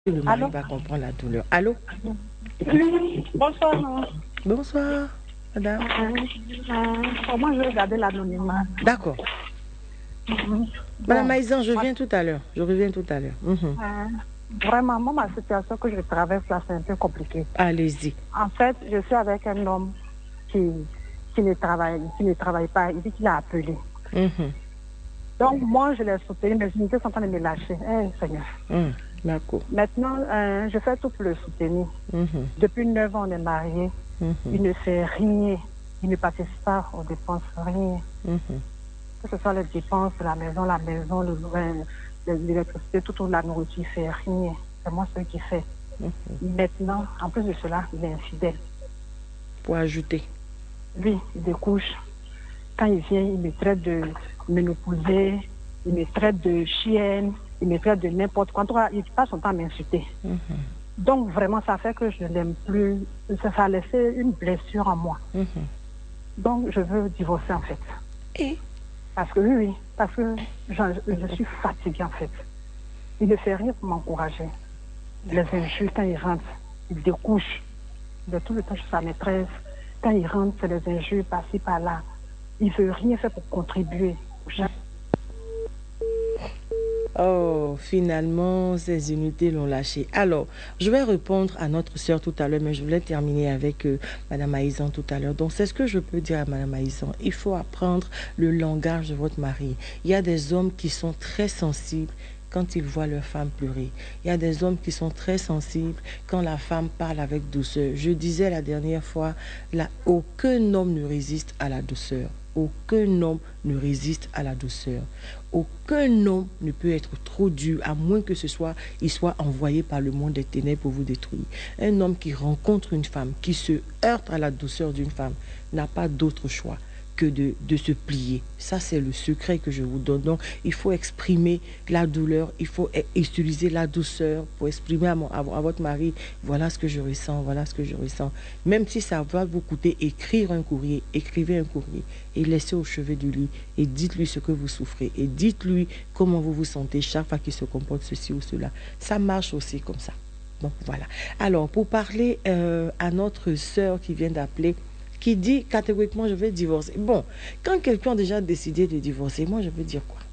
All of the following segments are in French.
Le mari Allô? va comprendre la douleur. Allô? Oui, bonsoir. Bonsoir, madame. Moi, je vais garder l'anonymat. D'accord. Madame Bon, Maïsan, je ma- viens tout à l'heure. Je reviens tout à l'heure. euh, vraiment, moi, ma situation que je traverse là, c'est un peu compliqué. Allez-y. En fait, je suis avec un homme qui, qui ne travaille pas. Il dit qu'il a appelé. Mhm, Donc, moi, je l'ai soutenu, mais je sont en train de me lâcher. Seigneur. mhm. D'accord. Maintenant, je fais tout pour le soutenir. Mhm, Depuis 9 ans, on est mariés. mhm, Il ne fait rien. Il ne participe pas aux dépenses, rien. mhm, Que ce soit les dépenses de la maison, l'électricité, toute la nourriture, il ne fait rien. C'est moi celui qui fait. mhm. Maintenant, en plus de cela, il est infidèle. Pour ajouter. Lui, il découche. Quand il vient, il me traite de ménopausée, il me traite de chienne, il me traite de n'importe quoi. En tout cas, il passe son temps à m'insulter. Mhm, Donc, vraiment, ça fait que je ne l'aime plus. Ça a laissé une blessure en moi. mhm. Donc, je veux divorcer, en fait. Et Parce que, oui, parce que je suis fatiguée, en fait. Il ne fait rien pour m'encourager. Les injures, quand il rentre, il découche. De tout le temps, je suis sa maîtresse. Quand il rentre, c'est les injures par-ci, par-là. Il ne veut rien faire pour contribuer. oh, finalement, ces unités l'ont lâché. Alors, je vais répondre à notre sœur tout à l'heure, mais je voulais terminer avec Madame Maïsan tout à l'heure. Donc, c'est ce que je peux dire à Madame Maïsan. Il faut apprendre le langage de votre mari. Il y a des hommes qui sont très sensibles quand ils voient leur femme pleurer. Il y a des hommes qui sont très sensibles quand la femme parle avec douceur. Je disais la dernière fois, là, aucun homme ne résiste à la douceur. Aucun homme ne résiste à la douceur. Aucun homme ne peut être trop dur, à moins que il soit envoyé par le monde des ténèbres pour vous détruire. Un homme qui rencontre une femme, qui se heurte à la douceur d'une femme, n'a pas d'autre choix que de se plier. Ça, c'est le secret que je vous donne. Donc, il faut exprimer la douleur, il faut utiliser la douceur pour exprimer à votre mari, voilà ce que je ressens, voilà ce que je ressens. Même si ça va vous coûter écrire un courrier, écrivez un courrier et laissez au chevet du lit et dites-lui ce que vous souffrez et dites-lui comment vous vous sentez chaque fois qu'il se comporte ceci ou cela. Ça marche aussi comme ça. Donc, voilà. Alors, pour parler à notre sœur qui vient d'appeler, qui dit catégoriquement je vais divorcer. Bon, quand quelqu'un a déjà décidé de divorcer, moi je veux dire quoi?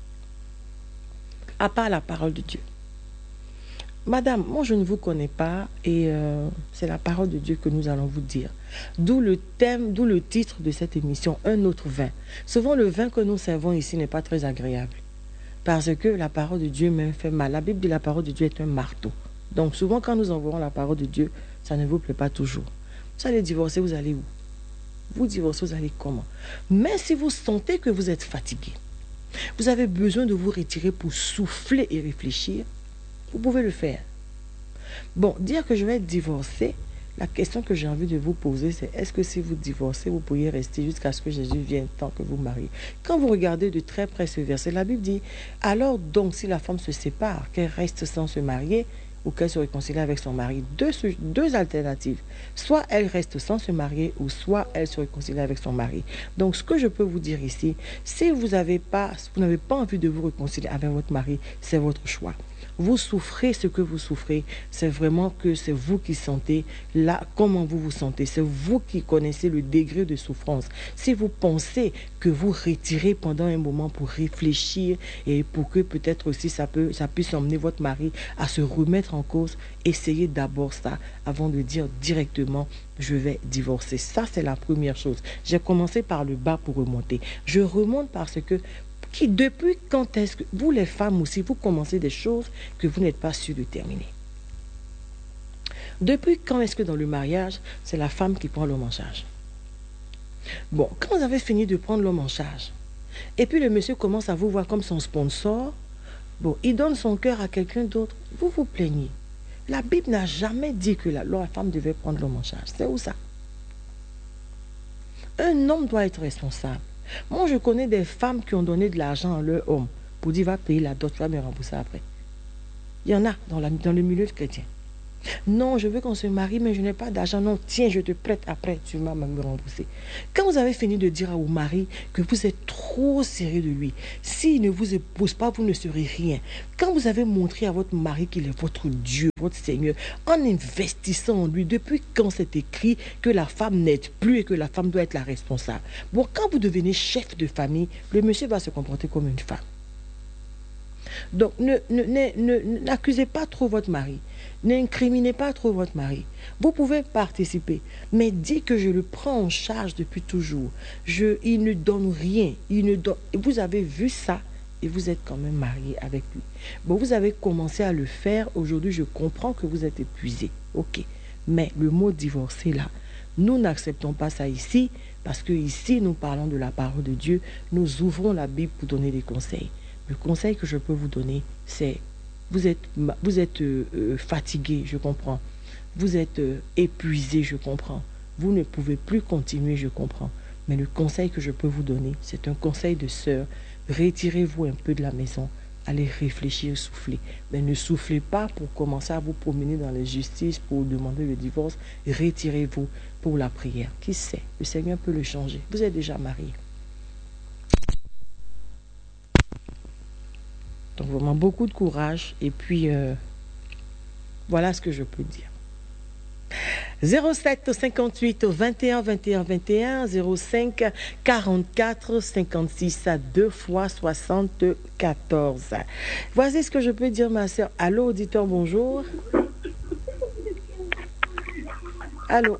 À part la parole de Dieu. Madame, moi je ne vous connais pas et c'est la parole de Dieu que nous allons vous dire. D'où le thème, d'où le titre de cette émission, un autre vin. Souvent le vin que nous servons ici n'est pas très agréable parce que la parole de Dieu même fait mal. La Bible dit la parole de Dieu est un marteau. Donc souvent quand nous envoyons la parole de Dieu, ça ne vous plaît pas toujours. Vous allez divorcer, vous allez où? Vous divorcez, vous allez comment? Mais si vous sentez que vous êtes fatigué, vous avez besoin de vous retirer pour souffler et réfléchir, vous pouvez le faire. Bon, dire que je vais divorcer, la question que j'ai envie de vous poser, c'est est-ce que si vous divorcez, vous pourriez rester jusqu'à ce que Jésus vienne tant que vous mariez? Quand vous regardez de très près ce verset, la Bible dit, alors donc si la femme se sépare, qu'elle reste sans se marier, ou qu'elle se réconcilie avec son mari, deux alternatives. Soit elle reste sans se marier, ou soit elle se réconcilie avec son mari. Donc ce que je peux vous dire ici, si vous n'avez pas envie de vous réconcilier avec votre mari, c'est votre choix. Vous souffrez ce que vous souffrez, c'est vraiment que c'est vous qui sentez là comment vous vous sentez, c'est vous qui connaissez le degré de souffrance. Si vous pensez que vous retirez pendant un moment pour réfléchir et pour que peut-être aussi ça puisse emmener votre mari à se remettre en cause, essayez d'abord ça avant de dire directement je vais divorcer. Ça, c'est la première chose. J'ai commencé par le bas pour remonter. Je remonte parce que depuis quand est-ce que vous les femmes aussi, vous commencez des choses que vous n'êtes pas sûr de terminer? Depuis quand est-ce que dans le mariage, c'est la femme qui prend l'homme en charge? Bon, quand vous avez fini de prendre l'homme en charge, et puis le monsieur commence à vous voir comme son sponsor, bon, il donne son cœur à quelqu'un d'autre, vous vous plaignez. La Bible n'a jamais dit que la femme devait prendre l'homme en charge. C'est où ça? Un homme doit être responsable. Moi, je connais des femmes qui ont donné de l'argent à leur homme pour dire va payer la dot, tu vas me rembourser après. Il y en a dans le milieu chrétien. Non, je veux qu'on se marie, mais je n'ai pas d'argent. Non, tiens, je te prête après, tu vas me rembourser. Quand vous avez fini de dire à vos maris que vous êtes trop sérieux de lui, s'il ne vous épouse pas, vous ne serez rien. Quand vous avez montré à votre mari qu'il est votre Dieu, votre Seigneur, en investissant en lui, depuis quand c'est écrit que la femme n'aide plus et que la femme doit être la responsable? Bon, quand vous devenez chef de famille, le monsieur va se comporter comme une femme. Donc, n'accusez pas trop votre mari. N'incriminez pas trop votre mari. Vous pouvez participer, mais dites que je le prends en charge depuis toujours. Il ne donne rien. Vous avez vu ça et vous êtes quand même marié avec lui. Bon, vous avez commencé à le faire. Aujourd'hui, je comprends que vous êtes épuisé. Ok. Mais le mot divorcer là, nous n'acceptons pas ça ici parce que ici, nous parlons de la parole de Dieu. Nous ouvrons la Bible pour donner des conseils. Le conseil que je peux vous donner, c'est vous êtes fatigué, je comprends. Vous êtes épuisé, je comprends. Vous ne pouvez plus continuer, je comprends. Mais le conseil que je peux vous donner, c'est un conseil de sœur. Retirez-vous un peu de la maison. Allez réfléchir, souffler. Mais ne soufflez pas pour commencer à vous promener dans les justices pour demander le divorce. Retirez-vous pour la prière. Qui sait? Le Seigneur peut le changer. Vous êtes déjà marié. Donc vraiment beaucoup de courage et puis voilà ce que je peux dire. 07 58 21 21 21 05 44 56 à 2 fois 74. Voici ce que je peux dire, ma soeur. Allô, auditeur, bonjour. Allô.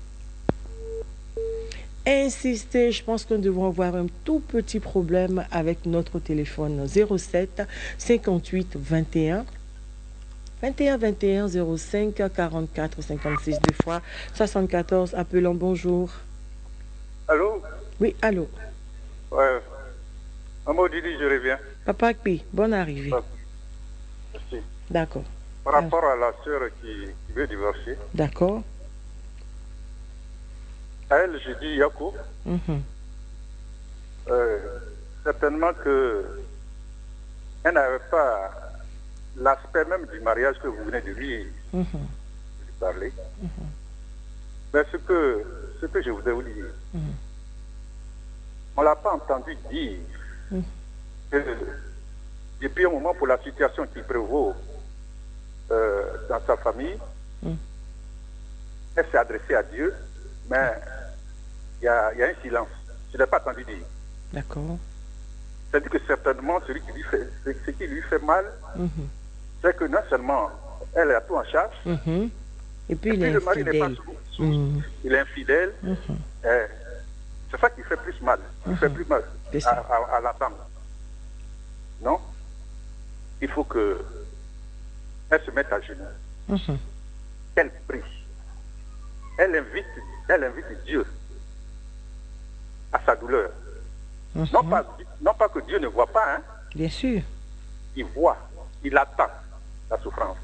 Insistez, je pense que nous devons avoir un tout petit problème avec notre téléphone. 07 58 21 21 21 05 44 56 2 fois 74. Appelons, bonjour. Allô? Oui, allô. Ouais. Maman Didi, je reviens. Papa Kpi, bonne arrivée. Merci. D'accord. Par rapport à la sœur qui veut divorcer, d'accord. À elle, je dis Yako. Certainement que elle n'avait pas l'aspect même du mariage que vous venez de lui parler. Mais ce que je voudrais vous dire, on ne l'a pas entendu dire que depuis un moment, pour la situation qui prévaut dans sa famille, elle s'est adressée à Dieu, mais il y a un silence. Je ne l'ai pas entendu dire. D'accord. C'est-à-dire que certainement, ce qui lui fait mal, c'est que non seulement elle a tout en charge, et puis le mari n'est pas il est infidèle. C'est ça qui fait plus mal. Il fait plus mal à la femme. Non? Il faut que elle se mette à genoux. Elle prie. Elle invite Dieu à sa douleur. Non pas que Dieu ne voit pas. Bien sûr. Il voit, il attend la souffrance.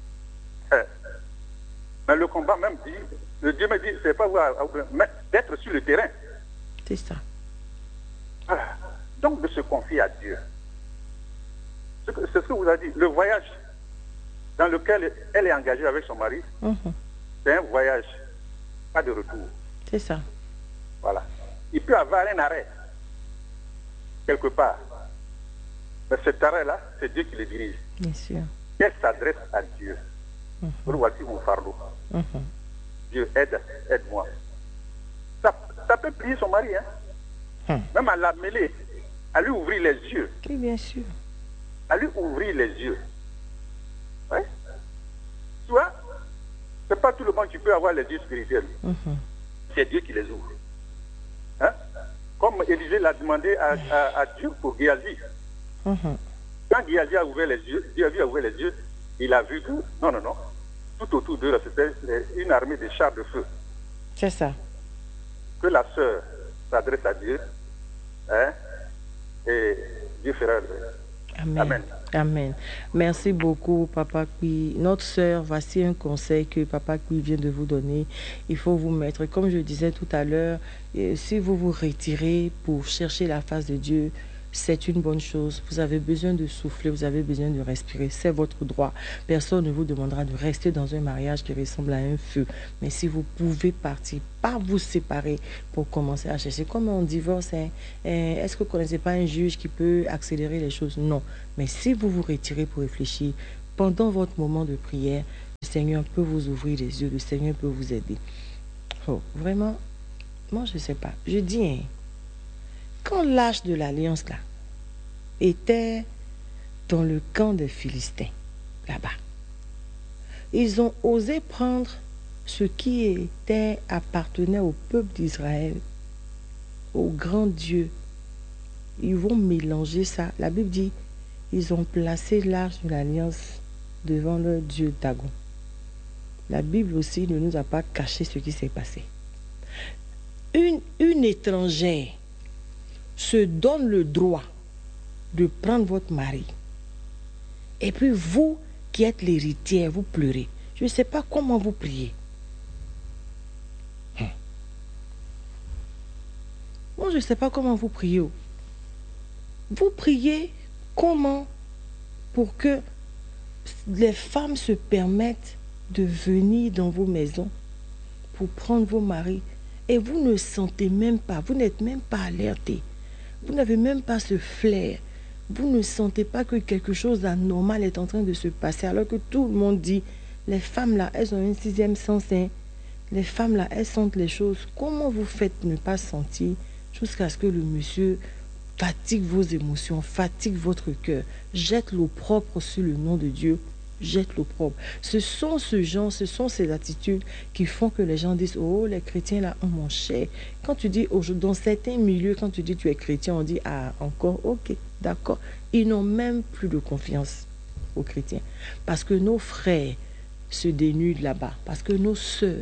Mais le combat même dit, le Dieu me dit, c'est pas mais d'être sur le terrain. C'est ça. Voilà. Donc de se confier à Dieu. C'est ce que vous avez dit. Le voyage dans lequel elle est engagée avec son mari, c'est un voyage, pas de retour. C'est ça. Voilà. Il peut y avoir un arrêt, quelque part. Mais cet arrêt-là, c'est Dieu qui le dirige. Bien sûr. Elle s'adresse à Dieu. Voici mon fardeau. Dieu, aide-moi. Ça peut plier son mari, même à la mêler, à lui ouvrir les yeux. Oui, bien sûr. À lui ouvrir les yeux. Ouais. Tu vois, c'est pas tout le monde qui peut avoir les yeux spirituels. C'est Dieu qui les ouvre. Comme Élisée l'a demandé à Dieu pour Géasi. Quand Géasi a ouvert les yeux, Dieu a ouvert les yeux, il a vu tout. Non. Tout autour d'eux, c'était une armée de chars de feu. C'est ça. Que la sœur s'adresse à Dieu, et Dieu fera le. Amen. Amen. Merci beaucoup, Papa Kpi. Notre sœur, voici un conseil que Papa Kpi vient de vous donner. Il faut vous mettre, comme je disais tout à l'heure, si vous vous retirez pour chercher la face de Dieu, c'est une bonne chose. Vous avez besoin de souffler, vous avez besoin de respirer. C'est votre droit. Personne ne vous demandera de rester dans un mariage qui ressemble à un feu. Mais si vous pouvez partir, pas vous séparer pour commencer à chercher. Comme on divorce, est-ce que vous ne connaissez pas un juge qui peut accélérer les choses? Non. Mais si vous vous retirez pour réfléchir, pendant votre moment de prière, le Seigneur peut vous ouvrir les yeux, le Seigneur peut vous aider. Oh, vraiment, moi je ne sais pas. Je dis, quand l'Arche de l'Alliance là était dans le camp des Philistins, là-bas, ils ont osé prendre ce qui appartenait au peuple d'Israël, au grand Dieu. Ils vont mélanger ça. La Bible dit, ils ont placé l'Arche de l'Alliance devant leur Dieu Dagon. La Bible aussi ne nous a pas caché ce qui s'est passé. Une étrangère se donne le droit de prendre votre mari. Et puis vous qui êtes l'héritière, vous pleurez. Je ne sais pas comment vous priez. Moi, je ne sais pas comment vous priez. Vous priez comment pour que les femmes se permettent de venir dans vos maisons pour prendre vos maris et vous ne sentez même pas, vous n'êtes même pas alerté, vous n'avez même pas ce flair, vous ne sentez pas que quelque chose d'anormal est en train de se passer alors que tout le monde dit, les femmes là, elles ont un sixième sens, les femmes là, elles sentent les choses. Comment vous faites ne pas sentir jusqu'à ce que le monsieur fatigue vos émotions, fatigue votre cœur, jette l'opprobre sur le nom de Dieu, jette l'opprobre. Ce sont ces attitudes qui font que les gens disent, oh, les chrétiens là, oh mon cher. Quand tu dis, dans certains milieux, quand tu dis tu es chrétien, on dit, ah, encore, ok, d'accord. Ils n'ont même plus de confiance aux chrétiens. Parce que nos frères se dénudent là-bas, parce que nos sœurs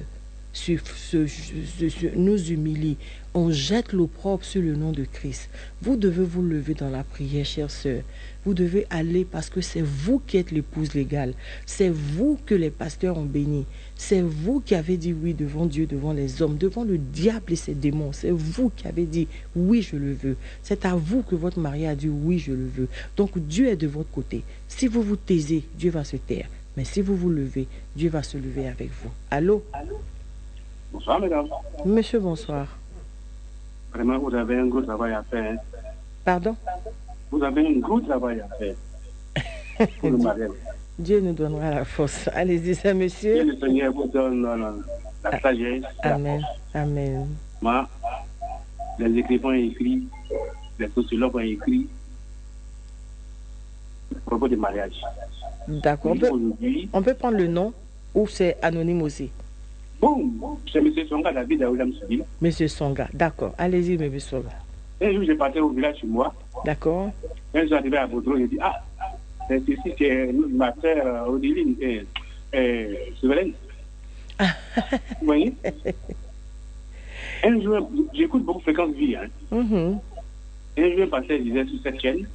nous humilient, on jette l'opprobre sur le nom de Christ. Vous devez vous lever dans la prière, chère sœur. Vous devez aller parce que c'est vous qui êtes l'épouse légale. C'est vous que les pasteurs ont béni. C'est vous qui avez dit oui devant Dieu, devant les hommes, devant le diable et ses démons. C'est vous qui avez dit oui, je le veux. C'est à vous que votre mari a dit oui, je le veux. Donc Dieu est de votre côté. Si vous vous taisez, Dieu va se taire. Mais si vous vous levez, Dieu va se lever avec vous. Allô? Bonsoir, mesdames. Monsieur, bonsoir. Vraiment, vous avez un gros travail à faire. Pardon? Vous avez un gros travail à faire pour le mariage. Dieu nous donnera la force. Allez-y, c'est monsieur. Que le Seigneur vous donne la sagesse. Amen. Amen. Moi, les écrivains ont écrit, les sociologues ont écrit à propos du mariage. D'accord. On peut prendre le nom ou c'est anonyme aussi? Bon, c'est M. Songa, David Aoulam Soubi. M. Songa, d'accord. Allez-y, M. Songa. Un jour, j'ai parti au village chez moi. D'accord. Un jour, arrivé à Baudron, j'ai dit, ah, ceci, c'est ma sœur Odéline, souveraine. Vous voyez? Un jour, j'écoute beaucoup Fréquence Vie. Hein. Un jour, un pasteur disait sur cette chaîne.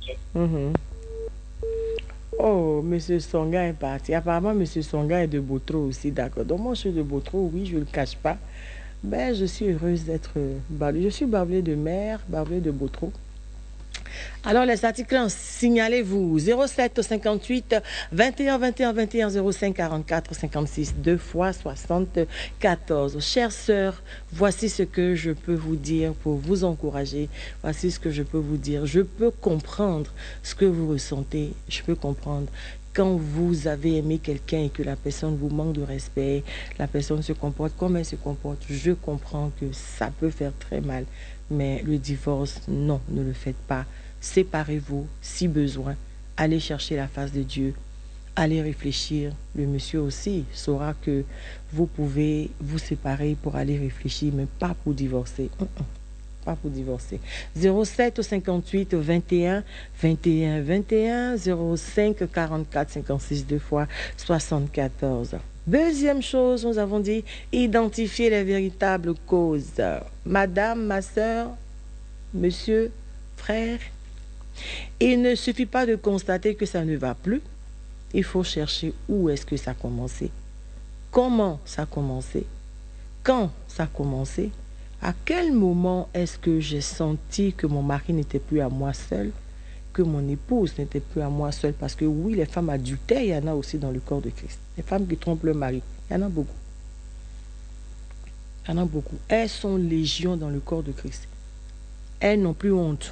Oh, M. Songa est parti. Apparemment, M. Songa est de Botro aussi, d'accord. Donc, moi, je suis de Botro, oui, je ne le cache pas. Ben, je suis heureuse d'être Barbelé. Je suis Barbelé de mer, Barbelé de Botro. Alors, les articles, signalez-vous 07 58 21 21 21 05 44 56 2 fois 74. Chères sœurs, voici ce que je peux vous dire pour vous encourager. Voici ce que je peux vous dire. Je peux comprendre ce que vous ressentez. Je peux comprendre. Quand vous avez aimé quelqu'un et que la personne vous manque de respect, la personne se comporte comme elle se comporte, je comprends que ça peut faire très mal. Mais le divorce, non, ne le faites pas. Séparez-vous si besoin. Allez chercher la face de Dieu. Allez réfléchir. Le monsieur aussi saura que vous pouvez vous séparer pour aller réfléchir, mais pas pour divorcer. Pas pour divorcer. 07 58 21 21 21 05 44 56 2 fois 74. Deuxième chose, nous avons dit identifier les véritables causes. Madame, ma soeur, monsieur, frère, il ne suffit pas de constater que ça ne va plus. Il faut chercher où est-ce que ça a commencé, comment ça a commencé, quand ça a commencé, À quel moment est-ce que j'ai senti que mon mari n'était plus à moi seul, que mon épouse n'était plus à moi seule? Parce que oui, les femmes adultères, il y en a aussi dans le corps de Christ. Les femmes qui trompent leur mari, il y en a beaucoup. Il y en a beaucoup. Elles sont légion dans le corps de Christ. Elles n'ont plus honte.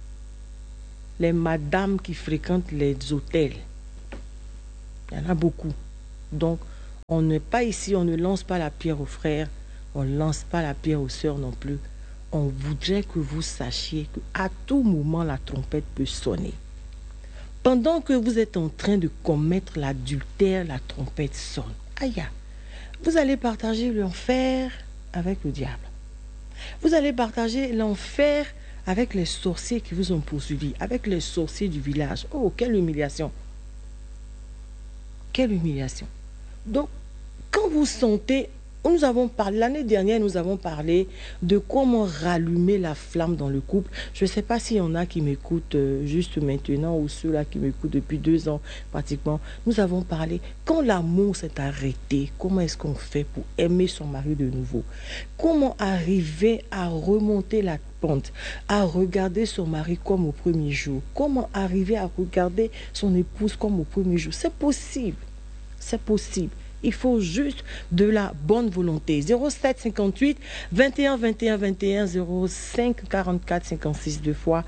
Les madames qui fréquentent les hôtels, il y en a beaucoup. Donc, on n'est pas ici, on ne lance pas la pierre aux frères, on ne lance pas la pierre aux sœurs non plus. On voudrait que vous sachiez qu'à tout moment, la trompette peut sonner. Pendant que vous êtes en train de commettre l'adultère, la trompette sonne. Aïe, vous allez partager l'enfer avec le diable. Vous allez partager l'enfer avec les sorciers qui vous ont poursuivi, avec les sorciers du village. Oh, quelle humiliation! Quelle humiliation! Donc, quand vous sentez, nous avons parlé, l'année dernière, nous avons parlé de comment rallumer la flamme dans le couple. Je ne sais pas s'il y en a qui m'écoutent juste maintenant ou ceux-là qui m'écoutent depuis 2 ans pratiquement. Nous avons parlé, quand l'amour s'est arrêté, comment est-ce qu'on fait pour aimer son mari de nouveau? Comment arriver à remonter la pente, à regarder son mari comme au premier jour? Comment arriver à regarder son épouse comme au premier jour? C'est possible. C'est possible. Il faut juste de la bonne volonté. 07 58 21 21 21 05 44 56 2 fois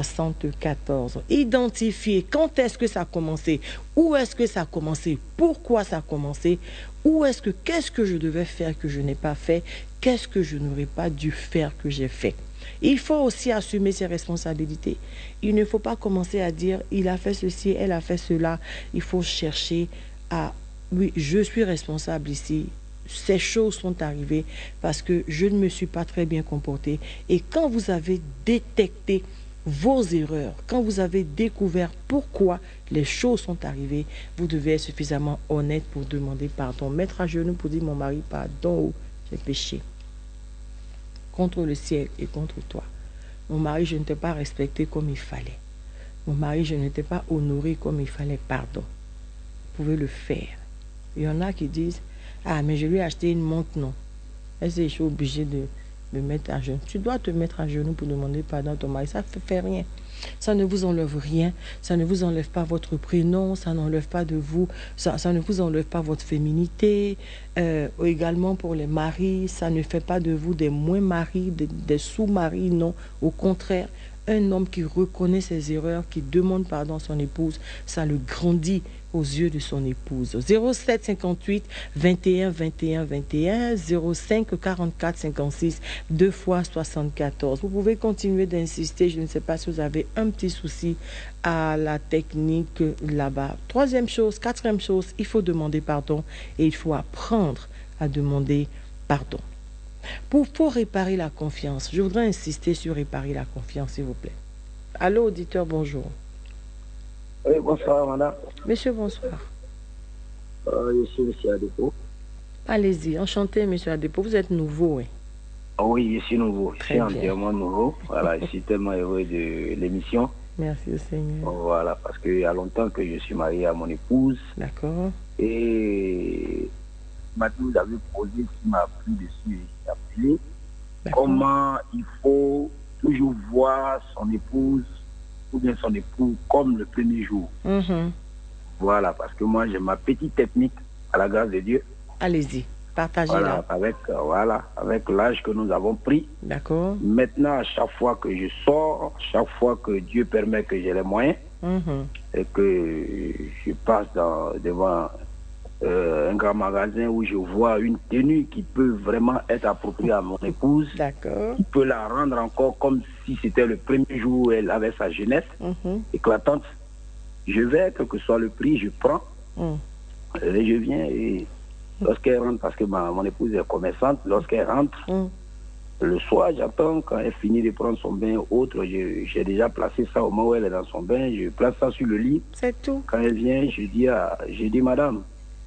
74. Identifier quand est-ce que ça a commencé, où est-ce que ça a commencé, pourquoi ça a commencé, qu'est-ce que je devais faire que je n'ai pas fait, qu'est-ce que je n'aurais pas dû faire que j'ai fait. Il faut aussi assumer ses responsabilités. Il ne faut pas commencer à dire il a fait ceci, elle a fait cela. Il faut chercher à oui, je suis responsable ici. Ces choses sont arrivées parce que je ne me suis pas très bien comportée. Et quand vous avez détecté vos erreurs, quand vous avez découvert pourquoi les choses sont arrivées, vous devez être suffisamment honnête pour demander pardon. Mettre à genoux pour dire mon mari, pardon, j'ai péché contre le ciel et contre toi. Mon mari, je ne t'ai pas respecté comme il fallait. Mon mari, je ne t'ai pas honoré comme il fallait. Pardon. Vous pouvez le faire. Il y en a qui disent, ah, mais je lui ai acheté une montre, non. Est-ce que je suis obligé de me mettre à genoux? Tu dois te mettre à genoux pour demander pardon à ton mari. Ça ne fait rien. Ça ne vous enlève rien. Ça ne vous enlève pas votre prénom. Ça n'enlève pas de vous. Ça ne vous enlève pas votre féminité. Également pour les maris, ça ne fait pas de vous des moins maris, des sous-maris, non. Au contraire, un homme qui reconnaît ses erreurs, qui demande pardon à son épouse, ça le grandit aux yeux de son épouse. 07 58 21 21 21 05 44 56 2 fois 74. Vous pouvez continuer d'insister. Je ne sais pas si vous avez un petit souci à la technique là-bas. Troisième chose, quatrième chose, il faut demander pardon et il faut apprendre à demander pardon. Pour réparer la confiance, je voudrais insister sur réparer la confiance, s'il vous plaît. Allô, auditeur, bonjour. Oui, bonsoir, madame. Monsieur, bonsoir. Je suis monsieur Adepo. Allez-y, enchanté, monsieur Adepo. Vous êtes nouveau, oui? Oui, je suis nouveau. Très bien. Je suis entièrement nouveau. Voilà, je suis tellement heureux de l'émission. Merci au Seigneur. Voilà, parce qu'il y a longtemps que je suis marié à mon épouse. D'accord. Et maintenant, vous avez posé ce qui m'a pris dessus et j'ai appelé. Comment il faut toujours voir son épouse ou bien son époux comme le premier jour. Voilà, parce que moi j'ai ma petite technique à la grâce de Dieu. Allez-y, partagez-la. Avec l'âge que nous avons pris. D'accord. Maintenant, à chaque fois que je sors, chaque fois que Dieu permet que j'ai les moyens et que je passe devant un grand magasin où je vois une tenue qui peut vraiment être appropriée à mon épouse, qui peut la rendre encore comme si c'était le premier jour où elle avait sa jeunesse éclatante. Je vais, quel que soit le prix, je prends et je viens et lorsqu'elle rentre, parce que mon épouse est commerçante, lorsqu'elle rentre, le soir, j'attends quand elle finit de prendre son bain autre, j'ai déjà placé ça au moment où elle est dans son bain, je place ça sur le lit. C'est tout. Quand elle vient, je dis madame,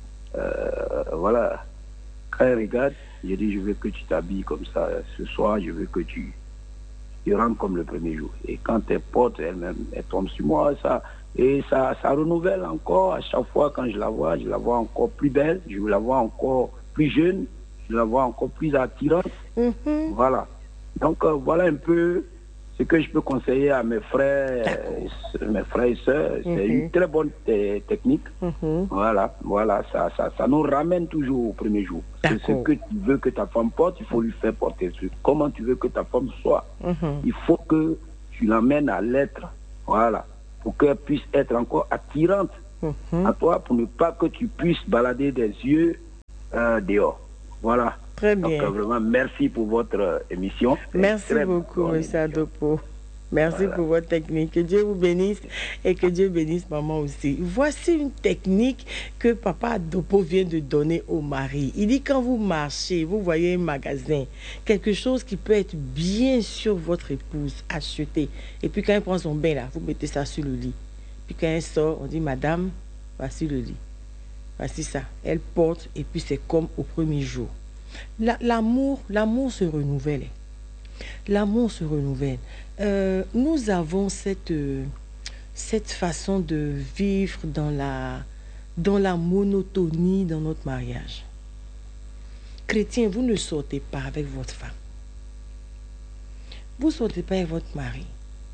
voilà, quand elle regarde, je dis je veux que tu t'habilles comme ça ce soir, je veux que tu rentres comme le premier jour. Et quand elle porte elle-même, elle tombe sur moi, ça renouvelle encore à chaque fois quand je la vois encore plus belle, je la vois encore plus jeune, je la vois encore plus attirante. Voilà. Donc voilà un peu ce que je peux conseiller à mes frères et sœurs. C'est une très bonne technique. Voilà, ça nous ramène toujours au premier jour. Parce que ce que tu veux que ta femme porte, il faut lui faire porter. Comment tu veux que ta femme soit, il faut que tu l'amènes à l'être. Voilà, pour qu'elle puisse être encore attirante à toi, pour ne pas que tu puisses balader des yeux dehors. Voilà. Très bien. Donc vraiment, merci pour votre émission. Merci beaucoup, M. Adopo. Merci pour votre technique. Que Dieu vous bénisse et que Dieu bénisse maman aussi. Voici une technique que papa Adopo vient de donner au mari. Il dit quand vous marchez, vous voyez un magasin, quelque chose qui peut être bien sur votre épouse, achetez. Et puis quand elle prend son bain là, vous mettez ça sur le lit. Puis quand elle sort, on dit madame, voici le lit. Voici ça. Elle porte et puis c'est comme au premier jour. L'amour se renouvelle. L'amour se renouvelle. Nous avons cette façon de vivre dans la monotonie dans notre mariage. Chrétien, vous ne sortez pas avec votre femme. Vous ne sortez pas avec votre mari.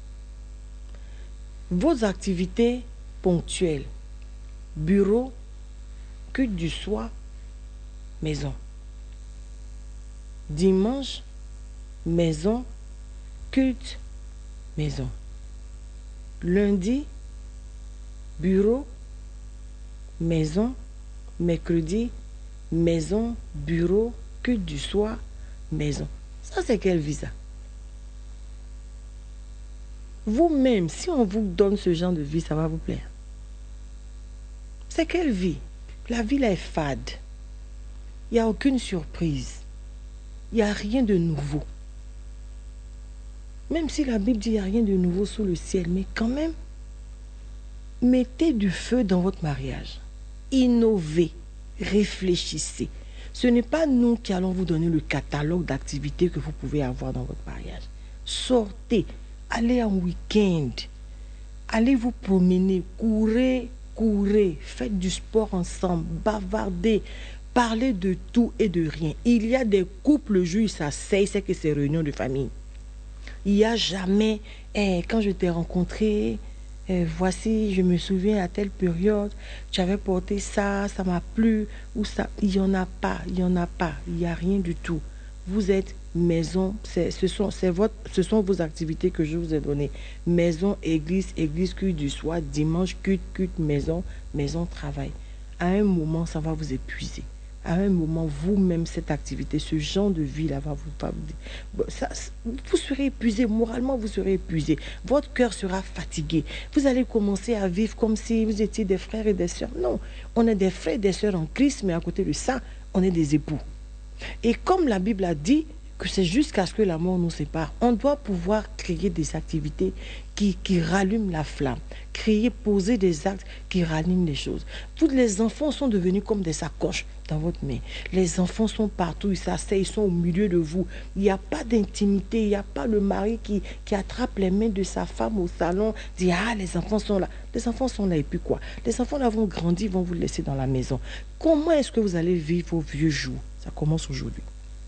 Vos activités ponctuelles, bureau, culte du soir, maison. Dimanche, maison, culte, maison. Lundi, bureau, maison. Mercredi, maison, bureau, culte du soir, maison. Ça, c'est quel visa? Vous-même, si on vous donne ce genre de vie, ça va vous plaire. C'est quelle vie? La vie là est fade. Il n'y a aucune surprise. Il n'y a rien de nouveau. Même si la Bible dit qu'il n'y a rien de nouveau sous le ciel, mais quand même, mettez du feu dans votre mariage. Innovez, réfléchissez. Ce n'est pas nous qui allons vous donner le catalogue d'activités que vous pouvez avoir dans votre mariage. Sortez, allez en week-end, allez vous promener, courez, faites du sport ensemble, bavardez, parlez de tout et de rien. Il y a des couples, le jour où ça s'asseyent, c'est que c'est réunion de famille. Il n'y a jamais, quand je t'ai rencontré, voici, je me souviens à telle période, tu avais porté ça, ça m'a plu, ou ça, il n'y en a pas, il n'y a rien du tout. Vous êtes maison, ce sont vos activités que je vous ai données. Maison, église, culte du soir, dimanche, culte, maison, travail. À un moment, ça va vous épuiser. À un moment, vous-même, cette activité, ce genre de vie-là va vous serez épuisé, moralement, vous serez épuisé. Votre cœur sera fatigué. Vous allez commencer à vivre comme si vous étiez des frères et des sœurs. Non, on est des frères et des sœurs en Christ, mais à côté de ça, on est des époux. Et comme la Bible a dit que c'est jusqu'à ce que la mort nous sépare, on doit pouvoir créer des activités qui rallument la flamme, poser des actes qui rallument les choses. Tous les enfants sont devenus comme des sacoches dans votre main. Les enfants sont partout, ils s'asseyent, ils sont au milieu de vous. Il n'y a pas d'intimité, il n'y a pas le mari qui attrape les mains de sa femme au salon, dit « Ah, les enfants sont là ». Les enfants sont là et puis quoi? Les enfants là vont grandir, vont vous laisser dans la maison. Comment est-ce que vous allez vivre vos vieux jours? Ça commence aujourd'hui.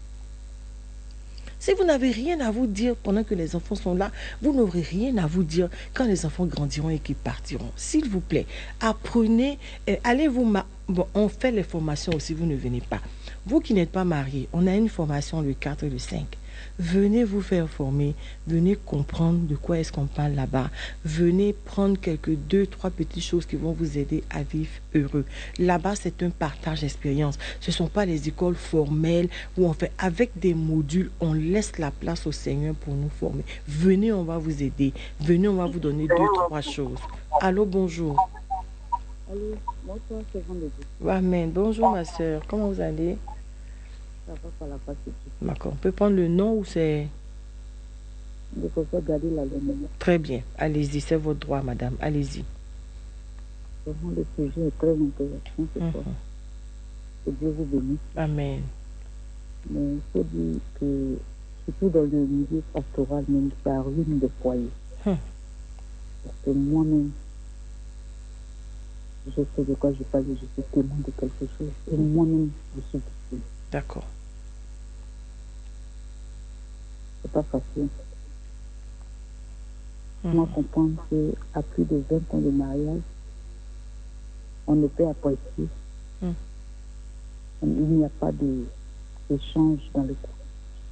Si vous n'avez rien à vous dire pendant que les enfants sont là, vous n'aurez rien à vous dire quand les enfants grandiront et qu'ils partiront. S'il vous plaît, apprenez, Bon, on fait les formations aussi, vous ne venez pas. Vous qui n'êtes pas mariés, on a une formation le 4 et le 5. Venez vous faire former, venez comprendre de quoi est-ce qu'on parle là-bas. Venez prendre quelques 2-3 petites choses qui vont vous aider à vivre heureux. Là-bas, c'est un partage d'expérience. Ce ne sont pas les écoles formelles où on fait avec des modules, on laisse la place au Seigneur pour nous former. Venez, on va vous aider. Venez, on va vous donner 2-3 choses. Allô, bonjour. Allô, bonsoir, c'est vendredi. Amen. Bonjour, ma soeur. Comment vous allez? Ça va par la face. D'accord. On peut prendre le nom ou c'est... Je préfère garder la ligne. Très bien. Allez-y, c'est votre droit, madame. Allez-y. Vraiment, le sujet est très intéressant ce soir. Que Dieu vous bénisse. Amen. Mais il faut dire que, surtout dans le milieu pastoral, même, ça ruine des foyers. Parce que moi-même, je sais de quoi je parle, je suis témoin de quelque chose. Et moi-même, je suis victime. D'accord. c'est pas facile. Moi, comprendre qu'à plus de 20 ans de mariage, on ne peut apprécier. Il n'y a pas d'échange dans le couple.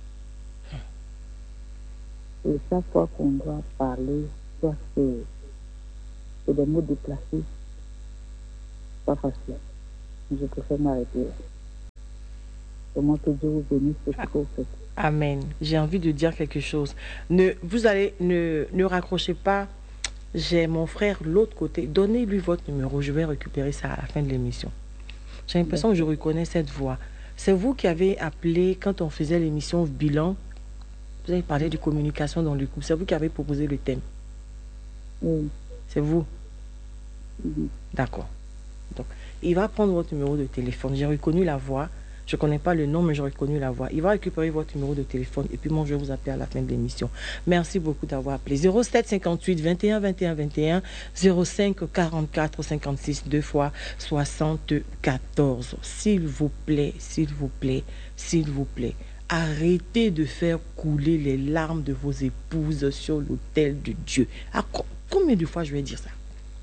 Et chaque fois qu'on doit parler, soit c'est des mots déplacés, pas facile. Je préfère m'arrêter. Comment que Dieu vous bénisse pour ce que vous faites. Amen. J'ai envie de dire quelque chose. Ne raccrochez pas. J'ai mon frère de l'autre côté. Donnez-lui votre numéro. Je vais récupérer ça à la fin de l'émission. J'ai l'impression que je reconnais cette voix. C'est vous qui avez appelé quand on faisait l'émission Bilan. Vous avez parlé de communication dans le couple. C'est vous qui avez proposé le thème. Oui. C'est vous. Oui. D'accord. Donc, il va prendre votre numéro de téléphone. J'ai reconnu la voix. Je ne connais pas le nom, mais j'ai reconnu la voix. Il va récupérer votre numéro de téléphone et puis moi, je vais vous appeler à la fin de l'émission. Merci beaucoup d'avoir appelé. 07 58 21 21 21 05 44 56 2 fois 74. S'il vous plaît, s'il vous plaît, s'il vous plaît, arrêtez de faire couler les larmes de vos épouses sur l'autel de Dieu. Combien de fois je vais dire ça?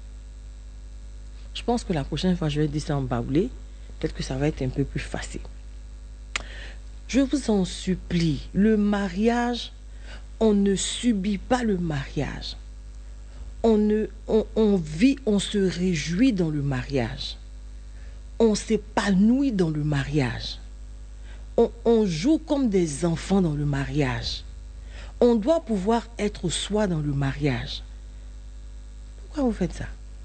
Je pense que la prochaine fois, je vais dire ça en baoulé. Peut-être que ça va être un peu plus facile. Je vous en supplie, le mariage, on ne subit pas le mariage. On vit, on se réjouit dans le mariage. On s'épanouit dans le mariage. On joue comme des enfants dans le mariage. On doit pouvoir être soi dans le mariage. Pourquoi vous faites ça?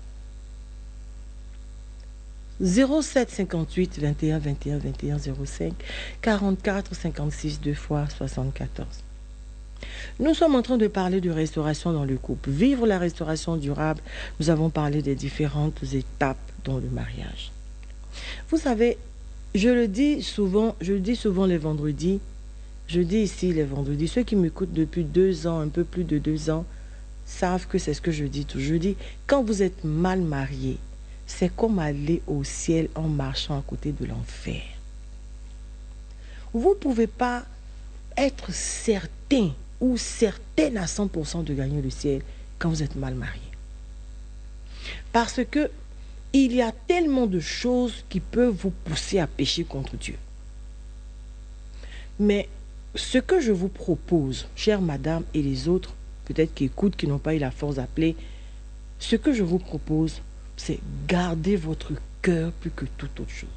07 58 21 21 21 05 44 56 2 fois 74. Nous sommes en train de parler de restauration dans le couple. Vivre la restauration durable, nous avons parlé des différentes étapes dans le mariage. Vous savez, je le dis souvent les vendredis, je dis ici les vendredis, ceux qui m'écoutent depuis 2 ans, un peu plus de 2 ans, savent que c'est ce que je dis toujours. Je dis, quand vous êtes mal marié, c'est comme aller au ciel en marchant à côté de l'enfer. Vous ne pouvez pas être certain ou certaine à 100% de gagner le ciel quand vous êtes mal marié. Parce que il y a tellement de choses qui peuvent vous pousser à pécher contre Dieu. Mais ce que je vous propose, chère madame et les autres, peut-être qui écoutent, qui n'ont pas eu la force d'appeler, ce que je vous propose, c'est garder votre cœur plus que toute autre chose.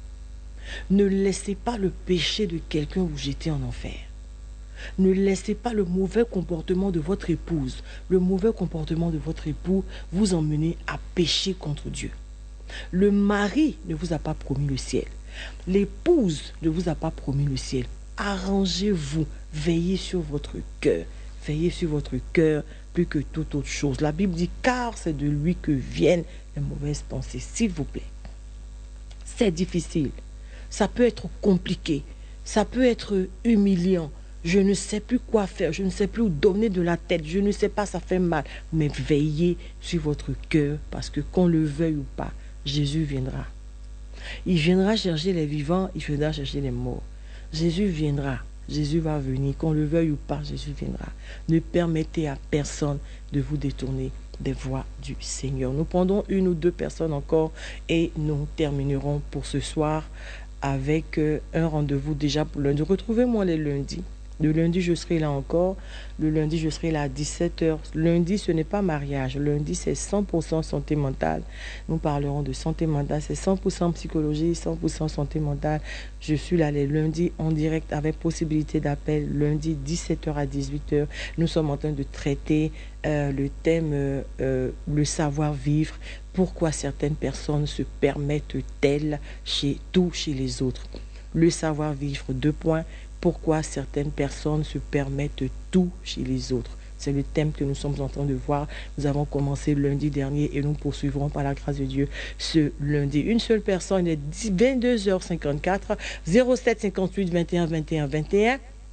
Ne laissez pas le péché de quelqu'un vous jeter en enfer. Ne laissez pas le mauvais comportement de votre épouse, le mauvais comportement de votre époux vous emmener à pécher contre Dieu. Le mari ne vous a pas promis le ciel. L'épouse ne vous a pas promis le ciel. Arrangez-vous, veillez sur votre cœur. Veillez sur votre cœur plus que toute autre chose. La Bible dit, car c'est de lui que viennent les mauvaises pensées. S'il vous plaît. C'est difficile. Ça peut être compliqué. Ça peut être humiliant. Je ne sais plus quoi faire. Je ne sais plus où donner de la tête. Je ne sais pas, ça fait mal. Mais veillez sur votre cœur parce que qu'on le veuille ou pas, Jésus viendra. Il viendra chercher les vivants, il viendra chercher les morts. Jésus viendra. Jésus va venir, qu'on le veuille ou pas, Jésus viendra. Ne permettez à personne de vous détourner des voies du Seigneur. Nous prendrons 1 ou 2 personnes encore et nous terminerons pour ce soir avec un rendez-vous déjà pour lundi. Retrouvez-moi les lundis. Le lundi, je serai là encore. Le lundi, je serai là à 17h. Lundi, ce n'est pas mariage. Lundi, c'est 100% santé mentale. Nous parlerons de santé mentale. C'est 100% psychologie, 100% santé mentale. Je suis là les lundis en direct avec possibilité d'appel. Lundi, 17h à 18h. Nous sommes en train de traiter le thème le savoir-vivre. Pourquoi certaines personnes se permettent-elles chez les autres? Le savoir-vivre, 2 points. Pourquoi certaines personnes se permettent tout chez les autres? C'est le thème que nous sommes en train de voir. Nous avons commencé lundi dernier et nous poursuivrons par la grâce de Dieu ce lundi. Une seule personne, il est 22h54, 07 58 21 21 21.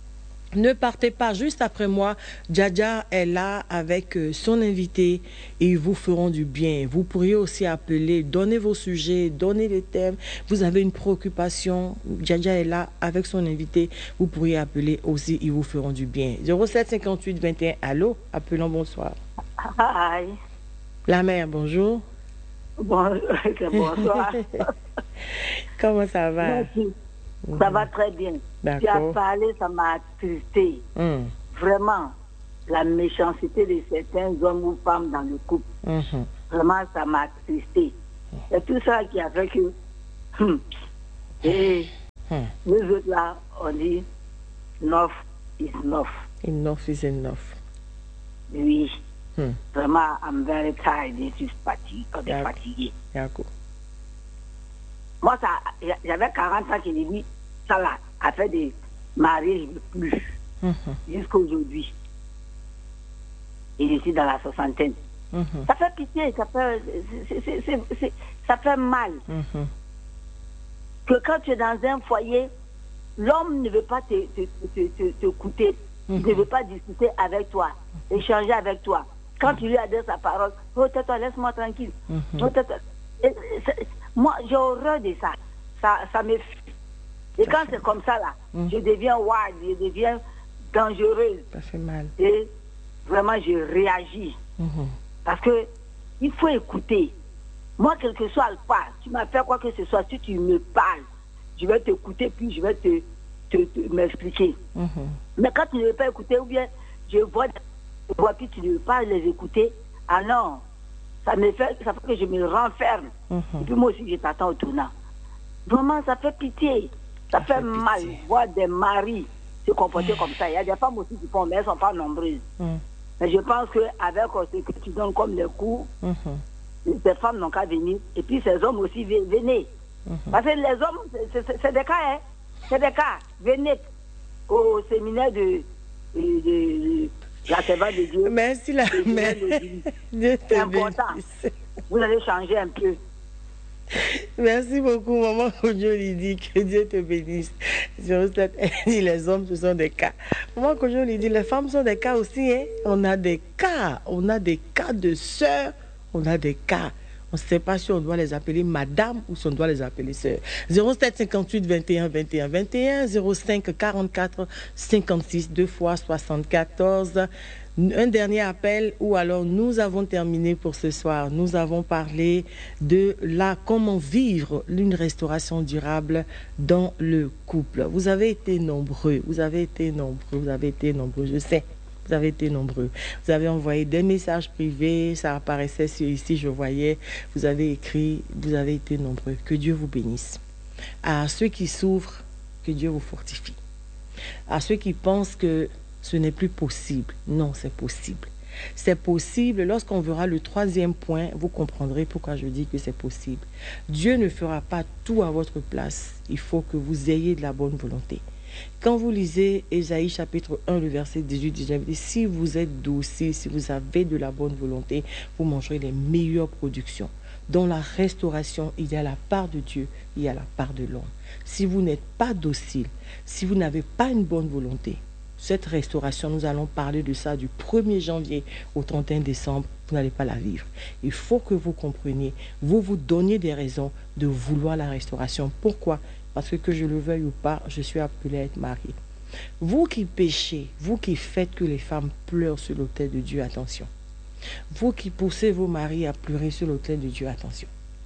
Ne partez pas, juste après moi, Djadja est là avec son invité et ils vous feront du bien. Vous pourriez aussi appeler, donner vos sujets, donner les thèmes. Vous avez une préoccupation, Djadja est là avec son invité. Vous pourriez appeler aussi, ils vous feront du bien. 07 58 21, allô, appelons, bonsoir. Hi. La mère, bonjour. Bonsoir. Comment ça va? Merci. Ça va très bien. Tu as parlé, ça m'a attristé. Vraiment, la méchanceté de certains hommes ou femmes dans le couple. Vraiment, ça m'a attristé. C'est tout ça qui a fait que... Et nous autres là, on dit, enough is enough. Enough is enough. Oui. Vraiment, I'm very tired. Je suis fatigué. D'accord. Moi, j'avais 40 ans qui dit, ça là, a fait des mariages plus, jusqu'à aujourd'hui. Et je suis dans la soixantaine. Ça fait pitié, ça fait mal. Que quand tu es dans un foyer, l'homme ne veut pas t'écouter, ne veut pas discuter avec toi, échanger avec toi. Quand tu lui adresses sa parole, oh tais-toi, laisse-moi tranquille. Oh, tais-toi. Moi, j'ai horreur de ça. Ça me... Et quand c'est comme ça, là, je deviens wild, je deviens dangereuse. Ça fait mal. Et vraiment, je réagis. Parce que il faut écouter. Moi, quel que soit le pas, tu m'as fait quoi que ce soit, si tu me parles, je vais t'écouter, puis je vais m'expliquer. Mais quand tu ne veux pas écouter, ou bien je vois, puis tu ne veux pas les écouter, ah non, ça fait que je me renferme. Et puis moi aussi, je t'attends au tournant. Vraiment, ça fait pitié. Ça fait mal voir des maris se comporter comme ça. Il y a des femmes aussi qui font, mais elles ne sont pas nombreuses. Mais je pense qu'avec ce que tu donnes comme les cours, ces femmes n'ont qu'à venir. Et puis ces hommes aussi, venez. Parce que les hommes, c'est des cas, hein. C'est des cas. Venez au séminaire de la servante de Dieu. Merci la mère. C'est important. Vous allez changer un peu. Merci beaucoup, maman Kojo Lydie. Que Dieu te bénisse. Elle dit les hommes, ce sont des cas. Maman Kojo Lydie, les femmes sont des cas aussi. Hein? On a des cas. On a des cas de sœurs. On a des cas. On ne sait pas si on doit les appeler madame ou si on doit les appeler sœurs. 07 58 21 21 21, 05 44 56 2 fois 74. Un dernier appel ou alors nous avons terminé pour ce soir. Nous avons parlé de comment vivre une restauration durable dans le couple. Vous avez été nombreux, je sais. Vous avez été nombreux. Vous avez envoyé des messages privés, ça apparaissait ici, je voyais. Vous avez écrit, vous avez été nombreux. Que Dieu vous bénisse. À ceux qui souffrent, que Dieu vous fortifie. À ceux qui pensent que ce n'est plus possible. Non, c'est possible. C'est possible. Lorsqu'on verra le troisième point, vous comprendrez pourquoi je dis que c'est possible. Dieu ne fera pas tout à votre place. Il faut que vous ayez de la bonne volonté. Quand vous lisez Ésaïe chapitre 1, le verset 18-19, si vous êtes docile, si vous avez de la bonne volonté, vous mangerez les meilleures productions. Dans la restauration, il y a la part de Dieu, il y a la part de l'homme. Si vous n'êtes pas docile, si vous n'avez pas une bonne volonté, cette restauration, nous allons parler de ça du 1er janvier au 31 décembre, vous n'allez pas la vivre. Il faut que vous compreniez, vous donniez des raisons de vouloir la restauration. Pourquoi ? Parce que je le veuille ou pas, je suis appelé à être marié. Vous qui péchez, vous qui faites que les femmes pleurent sur l'autel de Dieu, attention. Vous qui poussez vos maris à pleurer sur l'autel de Dieu, attention.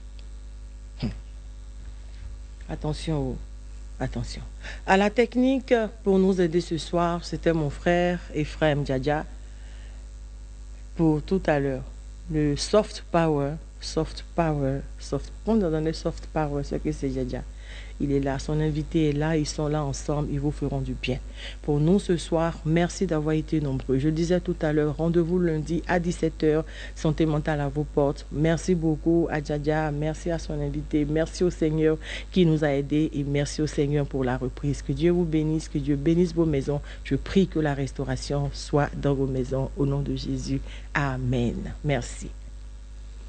Attention. À la technique, pour nous aider ce soir, c'était mon frère Ephraim Djadja. Pour tout à l'heure, le soft power. On donne le soft power, ce que c'est Djadja. Il est là, son invité est là, ils sont là ensemble, ils vous feront du bien. Pour nous ce soir, merci d'avoir été nombreux. Je disais tout à l'heure, rendez-vous lundi à 17h, Santé mentale à vos portes. Merci beaucoup à Djadja, merci à son invité, merci au Seigneur qui nous a aidés et merci au Seigneur pour la reprise. Que Dieu vous bénisse, que Dieu bénisse vos maisons. Je prie que la restauration soit dans vos maisons au nom de Jésus. Amen. Merci.